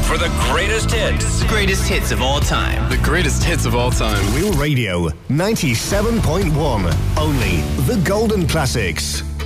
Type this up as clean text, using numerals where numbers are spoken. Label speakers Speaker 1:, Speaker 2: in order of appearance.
Speaker 1: for the greatest hits.
Speaker 2: Greatest hits of all time.
Speaker 3: The greatest hits of all time.
Speaker 4: Real Radio 97.1. Only the golden classics.